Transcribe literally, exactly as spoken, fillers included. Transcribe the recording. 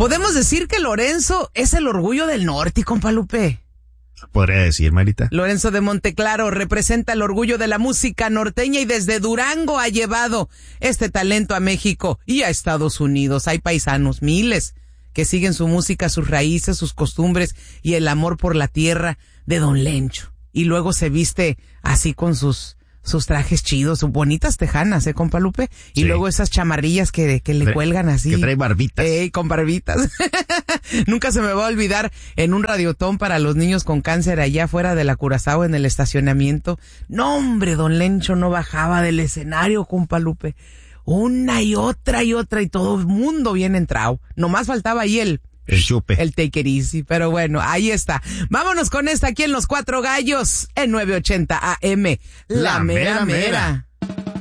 Podemos decir que Lorenzo es el orgullo del norte, compa Lupe. Podría decir, Marita. Lorenzo de Monteclaro representa el orgullo de la música norteña y desde Durango ha llevado este talento a México y a Estados Unidos. Hay paisanos, miles, que siguen su música, sus raíces, sus costumbres y el amor por la tierra de Don Lencho. Y luego se viste así con sus sus trajes chidos, sus bonitas tejanas, ¿eh, compa Lupe? Y sí. luego esas chamarrillas que, que le Trae, cuelgan así. Que trae barbitas. Eh, con barbitas. Nunca se me va a olvidar en un radiotón para los niños con cáncer allá afuera de la Curazao en el estacionamiento. No, hombre, Don Lencho no bajaba del escenario, compa Lupe. Una y otra y otra y todo el mundo bien entrado. Nomás faltaba ahí el... El chupe. El take it easy, pero bueno, ahí está. Vámonos con esta aquí en Los Cuatro Gallos, en nueve ochenta A M. La, la mera, mera. mera.